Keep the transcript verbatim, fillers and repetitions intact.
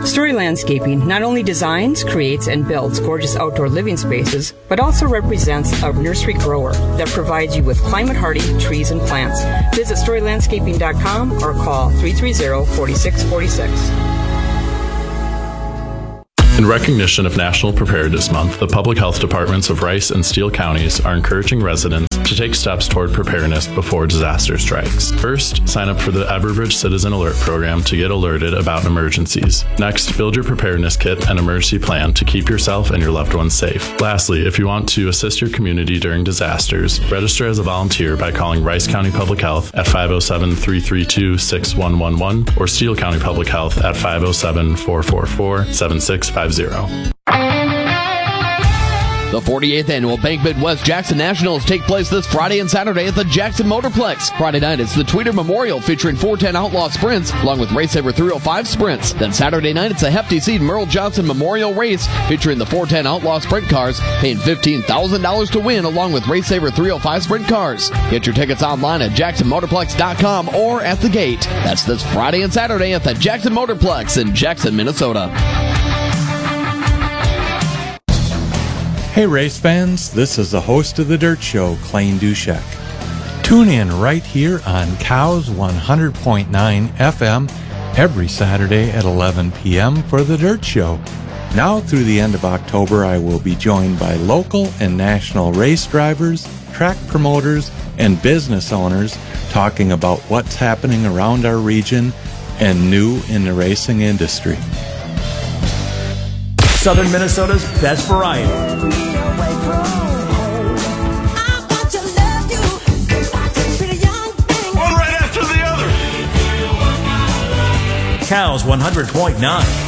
Story Landscaping not only designs, creates, and builds gorgeous outdoor living spaces, but also represents a nursery grower that provides you with climate-hardy trees and plants. Visit story landscaping dot com or call three three zero, four six four six. In recognition of National Preparedness Month, the public health departments of Rice and Steele counties are encouraging residents to take steps toward preparedness before disaster strikes. First, sign up for the Everbridge Citizen Alert program to get alerted about emergencies. Next, build your preparedness kit and emergency plan to keep yourself and your loved ones safe. Lastly, if you want to assist your community during disasters, register as a volunteer by calling Rice County Public Health at five oh seven, three three two, six one one one or Steele County Public Health at five oh seven, four four four, seven six five zero. The forty-eighth Annual Bank Midwest Jackson Nationals take place this Friday and Saturday at the Jackson Motorplex. Friday night, it's the Tweeter Memorial featuring four ten Outlaw Sprints, along with Race Saver three oh five Sprints. Then Saturday night, it's a Hefty Seed Merle Johnson Memorial Race featuring the four ten Outlaw Sprint cars, paying fifteen thousand dollars to win, along with Race Saver three oh five Sprint cars. Get your tickets online at jackson motorplex dot com or at the gate. That's this Friday and Saturday at the Jackson Motorplex in Jackson, Minnesota. Hey race fans, this is the host of The Dirt Show, Clayne Dushek. Tune in right here on Cows one hundred point nine F M every Saturday at eleven p.m. for The Dirt Show. Now through the end of October, I will be joined by local and national race drivers, track promoters, and business owners talking about what's happening around our region and new in the racing industry. Southern Minnesota's best variety. Cows one hundred point nine.